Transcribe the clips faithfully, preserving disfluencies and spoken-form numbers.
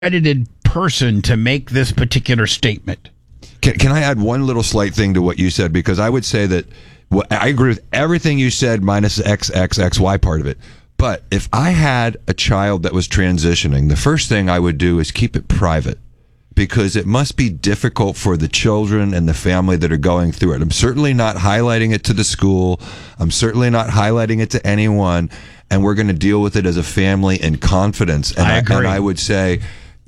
accredited person to make this particular statement. Can, can I add one little slight thing to what you said? Because I would say that well, I agree with everything you said minus the X X X Y part of it. But if I had a child that was transitioning, the first thing I would do is keep it private, because it must be difficult for the children and the family that are going through it. I'm certainly not highlighting it to the school. I'm certainly not highlighting it to anyone. And we're going to deal with it as a family in confidence. And I agree. I, and I would say,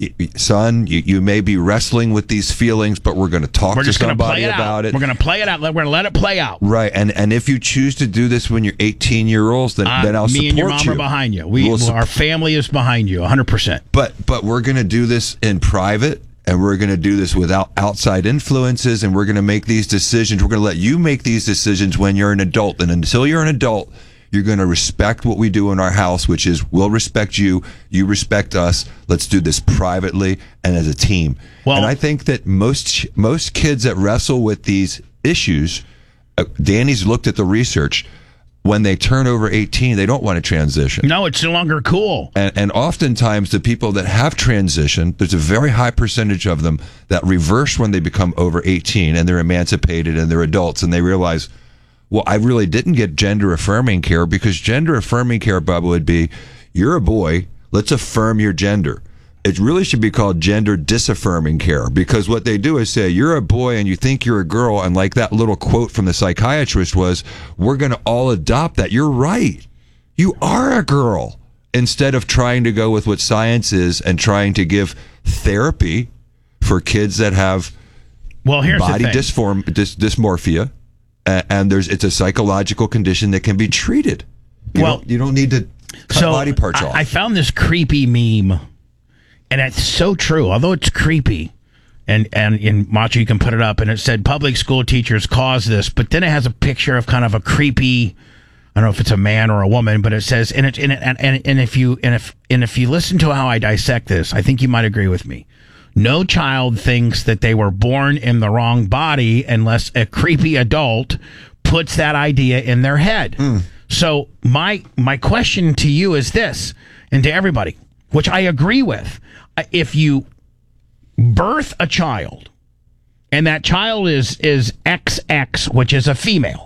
son, you, you may be wrestling with these feelings, but we're going to talk we're to just somebody play it about out. it. We're going to play it out. We're going to let it play out. Right. And and if you choose to do this when you're eighteen-year-olds, then, Uh, then I'll me support you. and your mom are behind you. We, We'll sup- our family is behind you, one hundred percent. But but we're going to do this in private, and we're going to do this without outside influences, and we're going to make these decisions. We're going to let you make these decisions when you're an adult. And until you're an adult, you're going to respect what we do in our house, which is we'll respect you, you respect us. Let's do this privately and as a team. Well, and I think that most most kids that wrestle with these issues, uh, Danny's looked at the research, when they turn over eighteen, they don't want to transition. No, it's no longer cool. And, and oftentimes the people that have transitioned, there's a very high percentage of them that reverse when they become over eighteen and they're emancipated and they're adults and they realize, well, I really didn't get gender affirming care, because gender affirming care, Bubba, would be, you're a boy, let's affirm your gender. It really should be called gender disaffirming care, because what they do is say, you're a boy and you think you're a girl, and like that little quote from the psychiatrist was, we're going to all adopt that. You're right. You are a girl. Instead of trying to go with what science is and trying to give therapy for kids that have well, here's body the thing. dysform, dys, dysmorphia, and, and there's it's a psychological condition that can be treated. You well, don't, you don't need to cut so body parts I, off. I found this creepy meme, and it's so true, although it's creepy. And, and in Macho, you can put it up, and it said public school teachers cause this, but then it has a picture of kind of a creepy, I don't know if it's a man or a woman, but it says, and it, and, it, and, and, and if you, and if, and if you listen to how I dissect this, I think you might agree with me. No child thinks that they were born in the wrong body unless a creepy adult puts that idea in their head. Mm. So my, my question to you is this, and to everybody, which I agree with. If you birth a child and that child is, is X X, which is a female,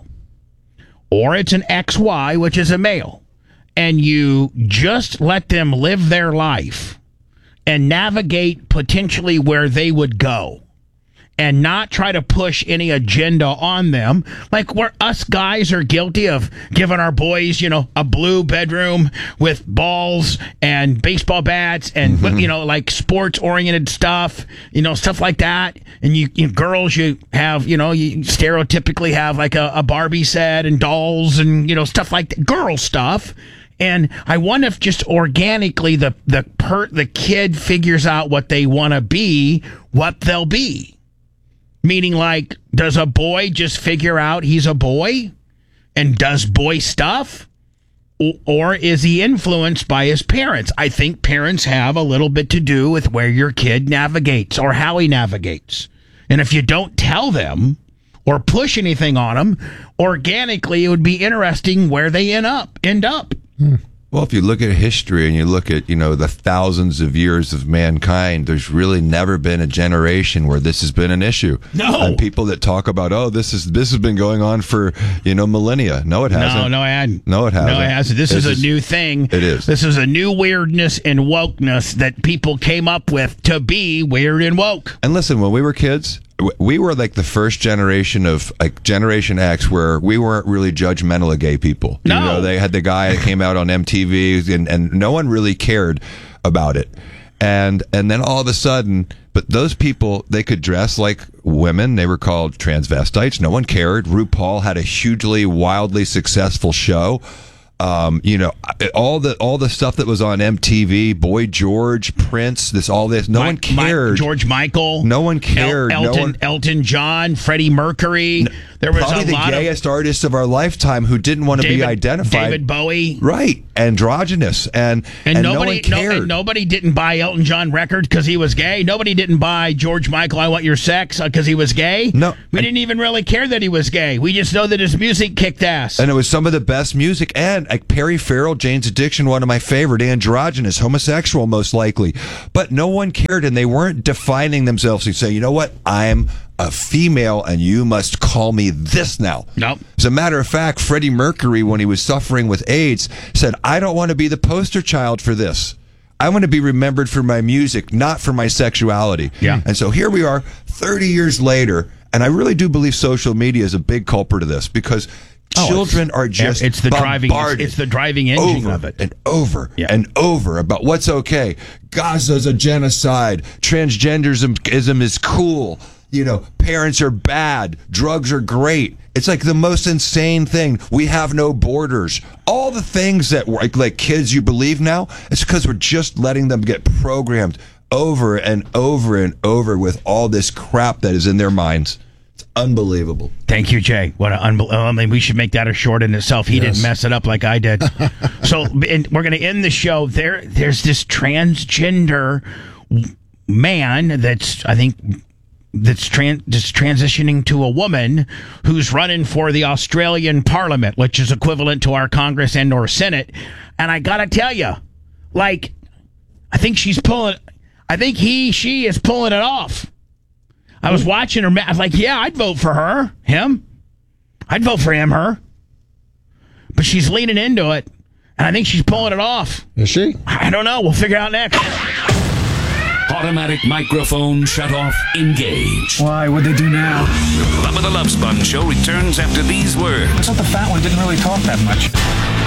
or it's an X Y, which is a male, and you just let them live their life and navigate potentially where they would go and not try to push any agenda on them, like where us guys are guilty of giving our boys, you know, a blue bedroom with balls and baseball bats and, mm-hmm. you know, like sports-oriented stuff, you know, stuff like that. And you, you girls, you have, you know, you stereotypically have like a, a Barbie set and dolls and, you know, stuff like that, girl stuff. And I wonder if just organically the the per, the kid figures out what they want to be, what they'll be. Meaning, like, does a boy just figure out he's a boy and does boy stuff? O- or is he influenced by his parents? I think parents have a little bit to do with where your kid navigates or how he navigates. And if you don't tell them or push anything on them, organically it would be interesting where they end up. End up. Hmm. Well, if you look at history and you look at, you know, the thousands of years of mankind, there's really never been a generation where this has been an issue. No. And people that talk about, oh, this is this has been going on for, you know, millennia. No, it hasn't. No, no, it hasn't. No, it hasn't. No, it hasn't. This It's is just, a new thing. It is. This is a new weirdness and wokeness that people came up with to be weird and woke. And listen, when we were kids, we were like the first generation of like Generation X where we weren't really judgmental of gay people. No. You know, they had the guy that came out on M T V and, and no one really cared about it. And and then all of a sudden, but those people, they could dress like women. They were called transvestites. No one cared. RuPaul had a hugely, wildly successful show. Um, you know, all the all the stuff that was on M T V, Boy George, Prince, this all this, no Mike, one cared. Mike, George Michael, no one cared. El- Elton, no one, Elton John, Freddie Mercury. No, there was probably a the lot gayest of artists of our lifetime who didn't want to David, be identified. David Bowie, right? Androgynous, and and, and nobody, no one cared. No, and nobody didn't buy Elton John records because he was gay. Nobody didn't buy George Michael, I Want Your Sex, because he was gay. No, we and, didn't even really care that he was gay. We just know that his music kicked ass. and it was some of the best music. And like Perry Farrell, Jane's Addiction, one of my favorite, androgynous, homosexual, most likely. But no one cared, and they weren't defining themselves and say, you know what, I'm a female, and you must call me this now. Nope. As a matter of fact, Freddie Mercury, when he was suffering with AIDS, said, I don't want to be the poster child for this. I want to be remembered for my music, not for my sexuality. Yeah. And so here we are, thirty years later, and I really do believe social media is a big culprit of this, because Oh, children are just it's the driving bombarded it's, it's the driving engine over of it. and over Yeah. and over about what's okay. Gaza's a genocide. Transgenderism is cool. You know, parents are bad. Drugs are great. It's like the most insane thing. We have no borders. All the things that like, like kids you believe now, it's because we're just letting them get programmed over and over and over with all this crap that is in their minds. It's unbelievable. Thank you, Jay. What an unbelievable. I mean, we should make that a short in itself. He Yes. didn't mess it up like I did. So, and we're going to end the show. There, there's this transgender man that's, I think, that's, tran- that's transitioning to a woman who's running for the Australian Parliament, which is equivalent to our Congress and or Senate. And I got to tell you, like, I think she's pulling, I think he, she is pulling it off. I was watching her. I was like, yeah, I'd vote for her. Him. I'd vote for him, her. But she's leaning into it, and I think she's pulling it off. Is she? I don't know. We'll figure out next. Automatic microphone shut off. Engage. Why? What'd they do now? Bubba the Love Sponge Show returns after these words. I thought the fat one didn't really talk that much.